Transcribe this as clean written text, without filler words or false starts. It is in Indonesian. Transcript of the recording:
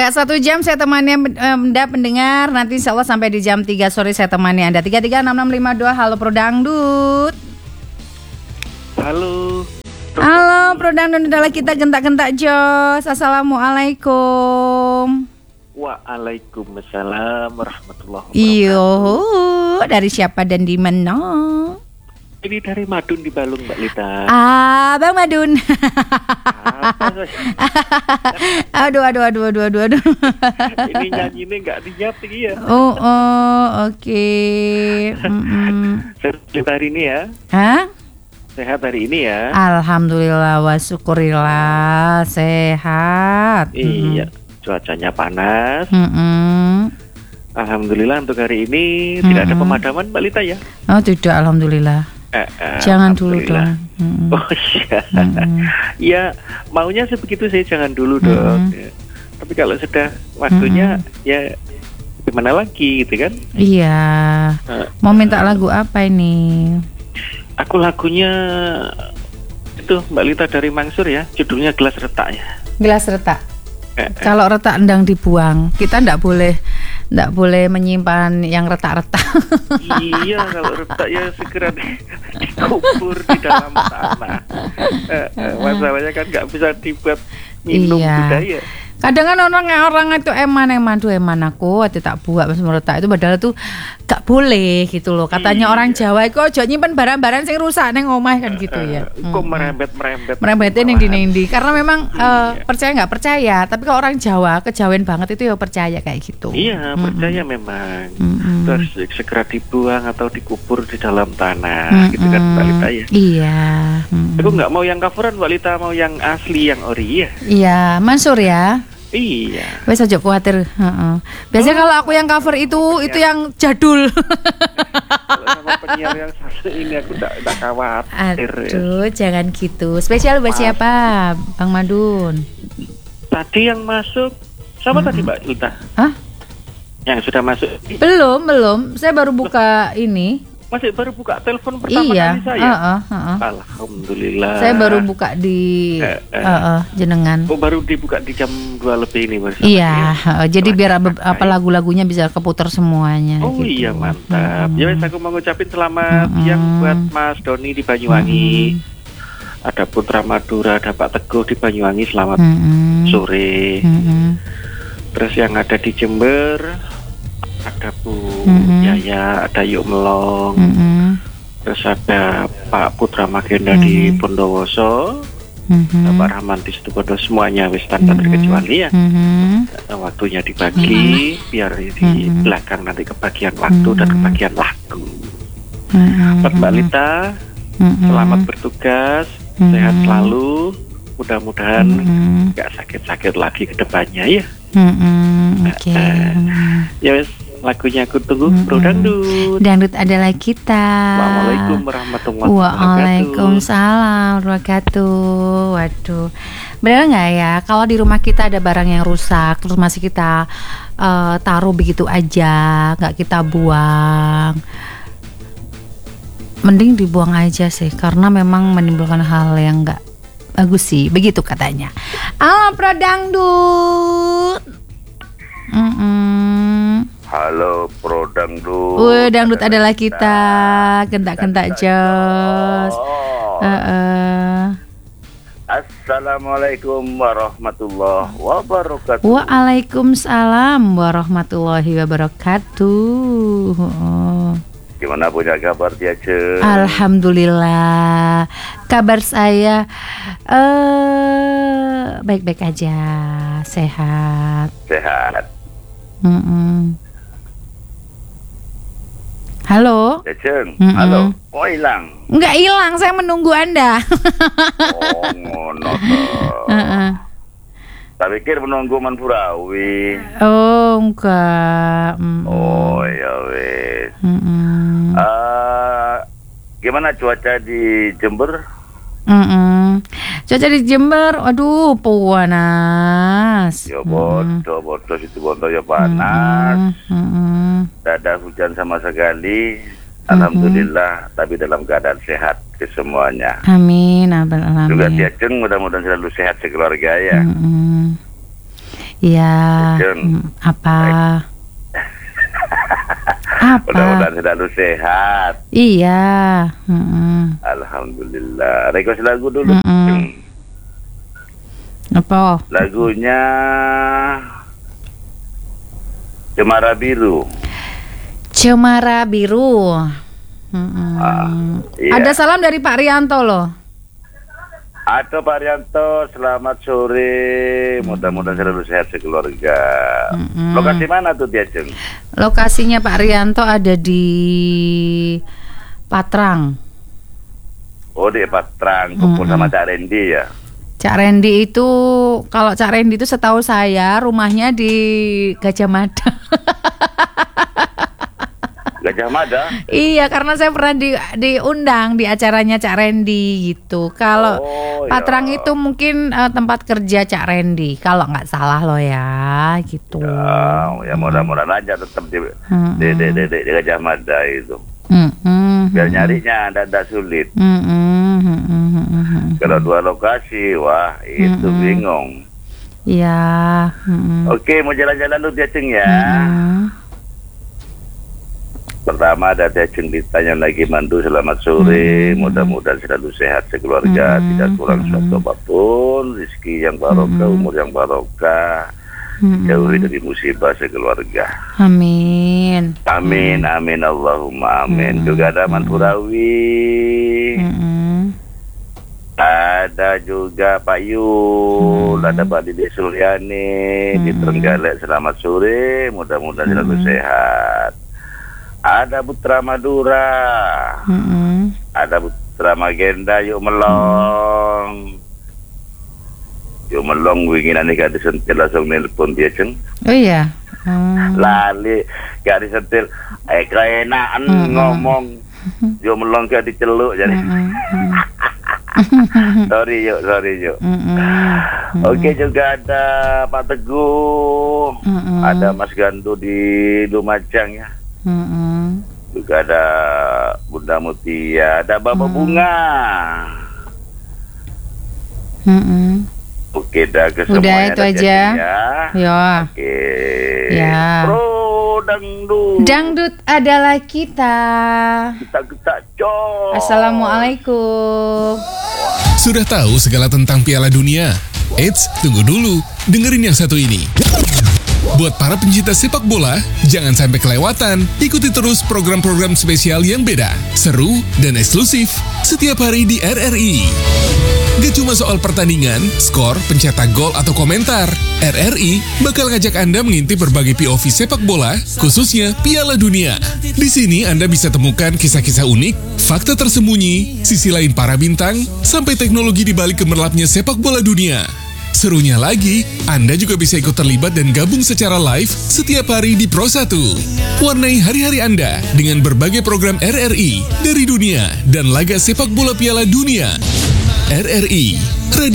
Enggak 1 jam saya temani Anda pendengar. Nanti insya Allah sampai di jam 3 sore saya temani Anda. 336652. Halo Pro Dangdut. Halo. Halo Pro Dangdut adalah kita gentak-gentak jos. Assalamualaikum. Waalaikumsalam warahmatullahi wabarakatuh. Iyo, dari siapa dan di mana? Ini dari Madun di Balung, Mbak Lita. Bang Madun. Aduh. Ini nyanyinya nggak dinyati ya. Oke. Sehat hari ini ya. Hah? Sehat hari ini ya. Alhamdulillah wa syukurillah sehat. Iya, cuacanya panas. Alhamdulillah untuk hari ini tidak ada pemadaman, Mbak Lita ya. Oh tidak, alhamdulillah. Jangan dulu dong. Oh iya. Ya maunya sebegitu sih, jangan dulu dong. Ya. Tapi kalau sudah waktunya ya gimana lagi gitu kan? Iya. Mau minta lagu apa ini? Aku lagunya itu Mbak Lita dari Mangsur ya, judulnya Gelas Retak ya. Gelas retak. Kalau retak endang dibuang, kita ndak boleh menyimpan yang retak-retak. Iya, kalau retak ya segera dikubur di dalam tanah. Masalahnya kan nggak bisa dibuat minum budaya. Kadang kan orang itu eman aku tak buat mas meretak itu padahal tuh gak boleh gitu loh. Katanya orang Jawa itu ojo nyimpen barang-barang sing rusak neng omah kan gitu ya. Kok merembetin yang di karena memang percaya nggak percaya, tapi kalau orang Jawa kejawen banget itu ya percaya kayak gitu. Iya, percaya memang. Terus segera dibuang atau dikubur di dalam tanah gitu kan Mbak Lita ya. Iya. Aku nggak mau yang coveran Mbak Lita, mau yang asli, yang ori ya. Iya, Mansur ya. Iya. Wes aja khawatir. Biasanya kalau aku yang cover itu yang jadul. Kalau sama penyiar yang satu ini aku tidak khawatir. Aduh, jangan gitu. Spesial buat siapa, Bang Madun? Tadi yang masuk sama tadi Mbak Lita. Hah? Yang sudah masuk? Belum. Saya baru buka ini. Masih baru buka telepon pertama kali saya. Alhamdulillah. Saya baru buka di jenengan. Oh, baru dibuka di jam 2 lebih ini bersama. Iya, jadi biar apa lagu-lagunya bisa keputar semuanya. Oh gitu. Iya, mantap. Ya wes, aku mau ngucapin selamat siang buat Mas Doni di Banyuwangi. Ada Putra Madura, ada Pak Teguh di Banyuwangi, selamat sore. Terus yang ada di Jember ada Bu Yaya, ada Yuk Melong, terus ada Pak Putra Magenda di Bondowoso, Pak Rahman di Situbondo, semuanya wis tanpa terkecuali ya. Waktunya dibagi biar di belakang nanti kebagian waktu dan kebagian lagu. Buat Mbak Lita, selamat bertugas, sehat selalu, mudah-mudahan nggak sakit-sakit lagi ke depannya ya. Oke. Ya wes, lagunya aku tunggu. Pro Dangdut. Dangdut adalah kita. Assalamualaikum warahmatullahi wabarakatuh. Waalaikumsalam wabarakatuh. Waduh, benar nggak ya kalau di rumah kita ada barang yang rusak terus masih kita taruh begitu aja, nggak kita buang, mending dibuang aja sih, karena memang menimbulkan hal yang nggak bagus sih, begitu katanya. Pro Dangdut. Halo Pro Dangdut. Dangdut adalah kita, gentak-gentak jos. Assalamualaikum warahmatullahi wabarakatuh. Waalaikumsalam warahmatullahi wabarakatuh. Gimana punya kabar dia, Ce? Alhamdulillah. Kabar saya baik-baik aja, sehat. Halo. Ya, Ceng. Halo. Oh, hilang. Enggak hilang, saya menunggu Anda. Oh, ngono toh. Tak pikir menunggu Manpurawi. Oh, enggak. Oh, ya wes. Gimana cuaca di Jember? Cuaca di Jember, aduh panas. Ya bodoh situ bodoh ya panas. Tidak ada hujan sama sekali. Alhamdulillah, tapi dalam keadaan sehat ke semuanya. Amin, alhamdulillah. Juga Diajeng mudah-mudahan selalu sehat sekeluarga ya. Iya. Apa? Apa? Mudah-mudahan selalu sehat. Iya. Alhamdulillah. Request lagu dulu. Apa? Lagunya Cemara Biru. Cemara Biru. Iya. Ada salam dari Pak Rianto loh. Ada Pak Rianto, selamat sore. Mudah-mudahan selalu sehat sekeluarga. Lokasi mana tuh dia, Ceng? Lokasinya Pak Rianto ada di Patrang. Oh, di Patrang, kumpul sama Cak Rendi ya? Cak Rendi itu, kalau Cak Rendi itu setahu saya rumahnya di Gajah Mada. Gajah Mada? Iya, karena saya pernah diundang di acaranya Cak Rendi gitu. Kalau Patrang itu mungkin tempat kerja Cak Rendi, kalau nggak salah loh ya, gitu. Ya mudah-mudahan aja tetap di Gajah Mada itu. Biar nyarinya tidak sulit. Kalau dua lokasi, wah itu bingung. Iya. Oke, mau jalan-jalan dulu dia, Ceng ya. Pertama ada Ceng ditanya lagi Mandu, selamat sore. Mudah-mudahan selalu sehat sekeluarga, tidak kurang suatu apapun, rezeki yang barokah, umur yang barokah, jauhi dari musibah sekeluarga. Amin. Amin, amin, Allahumma amin. Juga ada Manturawi. Ada juga Pak Yul, ada Pak Didi Suryani di Trenggalek, selamat sore, mudah-mudahan selalu sehat. Ada Putra Madura, ada Putra Magenda, yuk melong. Yuk melong, winginan nih gak disentil langsung nelpon dia, Ceng. Oh iya. Lali, gak disentil, keenaan ngomong. Yuk melong gak diceluk, jadi. Sorry yuk. Oke, juga ada Pak Teguh, ada Mas Gandu di Lumajang ya. Juga ada Bunda Mutia, ada Bapak Bunga. Oke, dah ke semuanya. Udah itu aja. Ya. Oke. Ya. Pro dangdut. Dangdut adalah kita. Kita cok. Assalamualaikum. Sudah tahu segala tentang Piala Dunia? Eits, tunggu dulu. Dengerin yang satu ini. Buat para pencinta sepak bola, jangan sampai kelewatan. Ikuti terus program-program spesial yang beda, seru, dan eksklusif setiap hari di RRI. Gak cuma soal pertandingan, skor, pencetak gol, atau komentar. RRI bakal ngajak Anda mengintip berbagai POV sepak bola, khususnya Piala Dunia. Di sini Anda bisa temukan kisah-kisah unik, fakta tersembunyi, sisi lain para bintang, sampai teknologi di balik gemerlapnya sepak bola dunia. Serunya lagi, Anda juga bisa ikut terlibat dan gabung secara live setiap hari di Pro 1. Warnai hari-hari Anda dengan berbagai program RRI dari dunia dan laga sepak bola Piala Dunia. RRI